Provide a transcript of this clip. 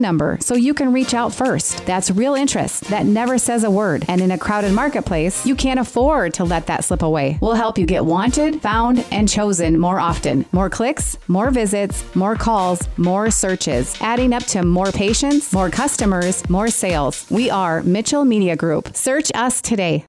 number so you can reach out first. That's real interest that never says a word. And in a crowded marketplace, you can't afford to let that slip away. We'll help you get wanted, found, and chosen more often. More clicks, more visits, more calls, more searches, adding up to more patients, more customers, more sales. We are Mitchell Media Group. Search us today.